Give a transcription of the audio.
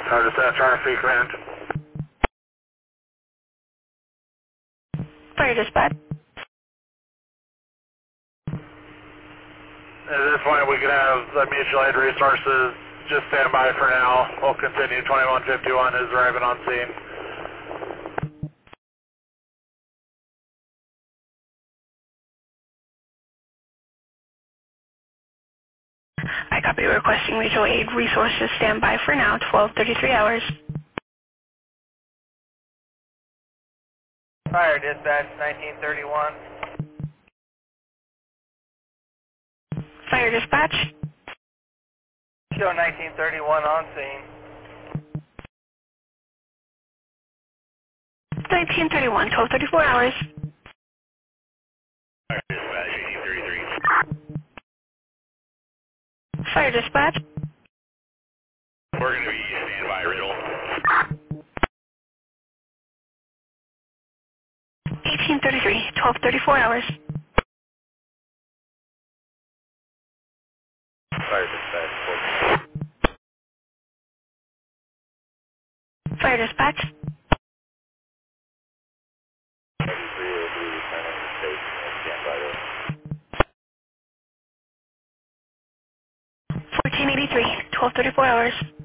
Tower Dispatch, RFP command. Fire dispatch. At this point, we can have the mutual aid resources just stand by for now. We'll continue. 2151 is arriving on scene. I copy requesting mutual aid resources stand by for now, 12:33 hours. Fire dispatch 1931. Fire dispatch. Show 1931 on scene. 1931, 12:34 hours. Fire dispatch 1833. Fire dispatch. We're going to be standby, Riddle. 1833, 12:34 hours. Fire dispatch 14. Fire dispatch. 1483, 12:34 hours.